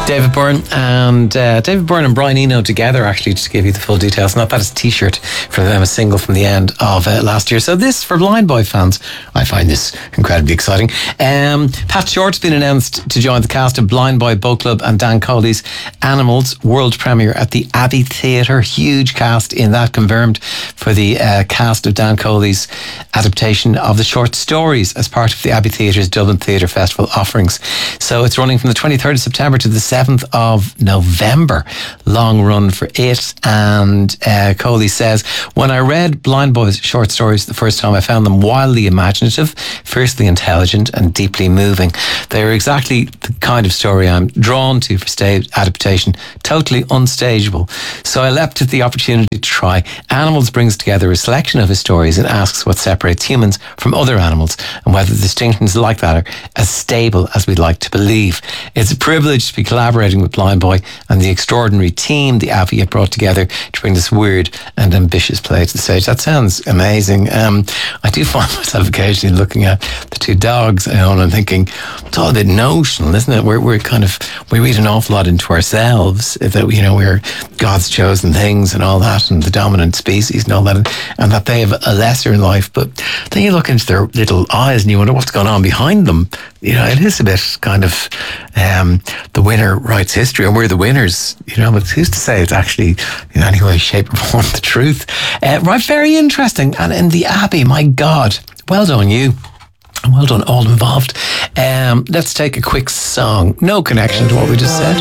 David Byrne and Brian Eno together, actually, just to give you the full details. Not that it's a t-shirt for them, a single from the end of last year. So this, for Blind Boy fans, I find this incredibly exciting. Pat Short's been announced to join the cast of Blind Boy Boat Club and Dan Coley's Animals world premiere at the Abbey Theatre. Huge cast in that, confirmed for the cast of Dan Coley's adaptation of the short stories as part of the Abbey Theatre's Dublin Theatre Festival offerings. So it's running from the 23rd of September to the 7th of November. Long run for it. And Coley says, when I read Blind Boy's short stories the first time, I found them wildly imaginative, fiercely intelligent and deeply moving. They are exactly the kind of story I'm drawn to for stage adaptation, totally unstageable. So I leapt at the opportunity to try. Animals brings together a selection of his stories and asks what separates humans from other animals and whether distinctions like that are as stable as we'd like to believe. It's a privilege to be collaborating with Blind Boy and the extraordinary team the Abbey have brought together to bring this weird and ambitious play to the stage. That sounds amazing. I do find myself occasionally looking at the two dogs and I'm thinking, it's all a bit notional, isn't it? We read an awful lot into ourselves that, you know, we're God's chosen things and all that, and the dominant species and all that, and that they have a lesser in life. But then you look into their little eyes and you wonder what's going on behind them. You know, it is a bit kind of the winner writes history and we're the winners, you know, but who's to say it's actually in any way, shape or form the truth. Right, very interesting. And in the Abbey, my God, well done you. And well done all involved. Let's take a quick song. No connection to what we just said.